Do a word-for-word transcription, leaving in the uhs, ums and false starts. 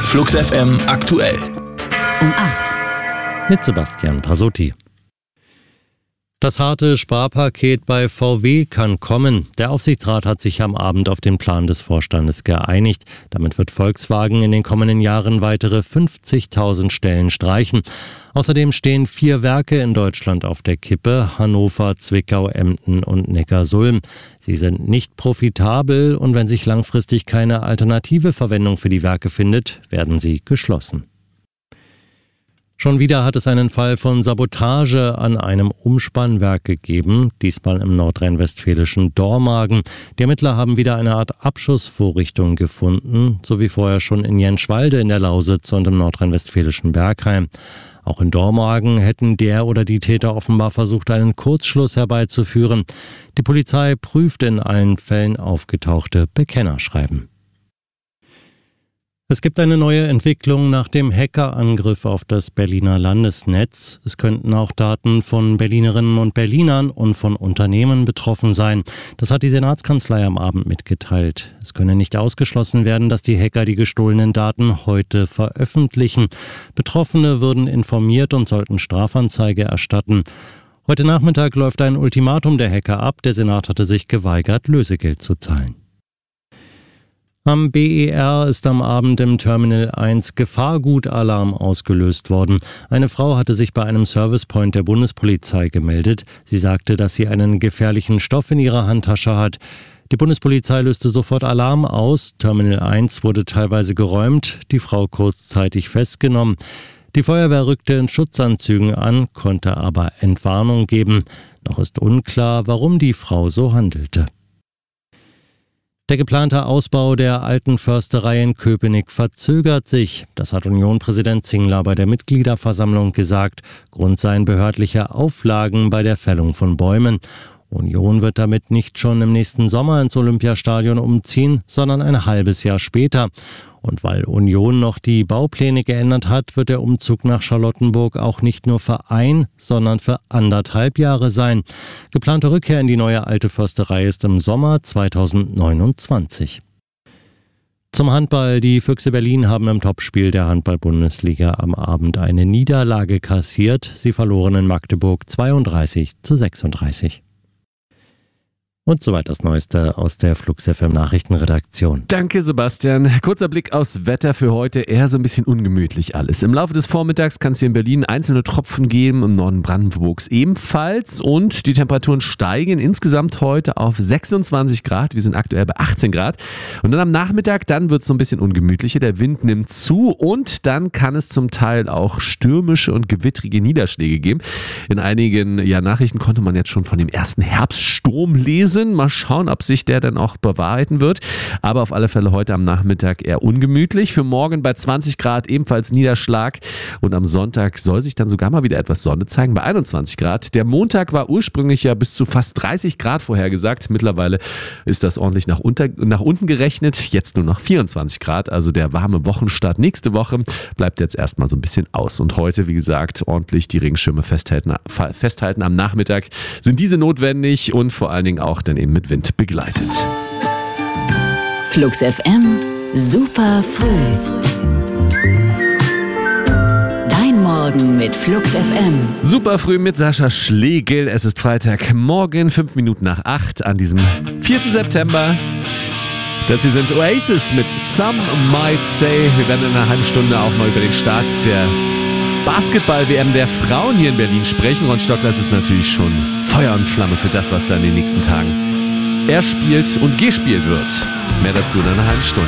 Flux F M aktuell. Um acht. Mit Sebastian Pasotti. Das harte Sparpaket bei V W kann kommen. Der Aufsichtsrat hat sich am Abend auf den Plan des Vorstandes geeinigt. Damit wird Volkswagen in den kommenden Jahren weitere fünfzigtausend Stellen streichen. Außerdem stehen vier Werke in Deutschland auf der Kippe: Hannover, Zwickau, Emden und Neckarsulm. Sie sind nicht profitabel und wenn sich langfristig keine alternative Verwendung für die Werke findet, werden sie geschlossen. Schon wieder hat es einen Fall von Sabotage an einem Umspannwerk gegeben, diesmal im nordrhein-westfälischen Dormagen. Die Ermittler haben wieder eine Art Abschussvorrichtung gefunden, so wie vorher schon in Jenschwalde in der Lausitz und im nordrhein-westfälischen Bergheim. Auch in Dormagen hätten der oder die Täter offenbar versucht, einen Kurzschluss herbeizuführen. Die Polizei prüft in allen Fällen aufgetauchte Bekennerschreiben. Es gibt eine neue Entwicklung nach dem Hackerangriff auf das Berliner Landesnetz. Es könnten auch Daten von Berlinerinnen und Berlinern und von Unternehmen betroffen sein. Das hat die Senatskanzlei am Abend mitgeteilt. Es könne nicht ausgeschlossen werden, dass die Hacker die gestohlenen Daten heute veröffentlichen. Betroffene würden informiert und sollten Strafanzeige erstatten. Heute Nachmittag läuft ein Ultimatum der Hacker ab. Der Senat hatte sich geweigert, Lösegeld zu zahlen. Am B E R ist am Abend im Terminal eins Gefahrgutalarm ausgelöst worden. Eine Frau hatte sich bei einem Servicepoint der Bundespolizei gemeldet. Sie sagte, dass sie einen gefährlichen Stoff in ihrer Handtasche hat. Die Bundespolizei löste sofort Alarm aus. Terminal eins wurde teilweise geräumt, die Frau kurzzeitig festgenommen. Die Feuerwehr rückte in Schutzanzügen an, konnte aber Entwarnung geben. Noch ist unklar, warum die Frau so handelte. Der geplante Ausbau der alten Försterei in Köpenick verzögert sich. Das hat Union-Präsident Zingler bei der Mitgliederversammlung gesagt. Grund seien behördliche Auflagen bei der Fällung von Bäumen. Union wird damit nicht schon im nächsten Sommer ins Olympiastadion umziehen, sondern ein halbes Jahr später. Und weil Union noch die Baupläne geändert hat, wird der Umzug nach Charlottenburg auch nicht nur für ein, sondern für anderthalb Jahre sein. Geplante Rückkehr in die neue alte Försterei ist im Sommer zweitausendneunundzwanzig. Zum Handball. Die Füchse Berlin haben im Topspiel der Handball-Bundesliga am Abend eine Niederlage kassiert. Sie verloren in Magdeburg zweiunddreißig zu sechsunddreißig. Und soweit das Neueste aus der Flux F M Nachrichtenredaktion. Danke, Sebastian. Kurzer Blick aufs Wetter für heute. Eher so ein bisschen ungemütlich alles. Im Laufe des Vormittags kann es hier in Berlin einzelne Tropfen geben, im Norden Brandenburgs ebenfalls. Und die Temperaturen steigen insgesamt heute auf sechsundzwanzig Grad. Wir sind aktuell bei achtzehn Grad. Und dann am Nachmittag, dann wird es so ein bisschen ungemütlicher. Der Wind nimmt zu und dann kann es zum Teil auch stürmische und gewittrige Niederschläge geben. In einigen ja, Nachrichten konnte man jetzt schon von dem ersten Herbststurm lesen. Mal schauen, ob sich der dann auch bewahrheiten wird. Aber auf alle Fälle heute am Nachmittag eher ungemütlich. Für morgen bei zwanzig Grad ebenfalls Niederschlag. Und am Sonntag soll sich dann sogar mal wieder etwas Sonne zeigen bei einundzwanzig Grad. Der Montag war ursprünglich ja bis zu fast dreißig Grad vorhergesagt. Mittlerweile ist das ordentlich nach, unter, nach unten gerechnet. Jetzt nur noch vierundzwanzig Grad. Also der warme Wochenstart nächste Woche bleibt jetzt erstmal so ein bisschen aus. Und heute, wie gesagt, ordentlich die Regenschirme festhalten, festhalten. Am Nachmittag sind diese notwendig und vor allen Dingen auch dann eben mit Wind begleitet. Flux F M, super früh. Dein Morgen mit Flux F M. Super früh mit Sascha Schlegel. Es ist Freitagmorgen, fünf Minuten nach acht an diesem vierten September. Das hier sind Oasis mit Some Might Say. Wir werden in einer halben Stunde auch mal über den Start der Basketball-W M der Frauen hier in Berlin sprechen. Ron Stocklas ist natürlich schon Feuer und Flamme für das, was da in den nächsten Tagen erspielt und gespielt wird. Mehr dazu in einer halben Stunde.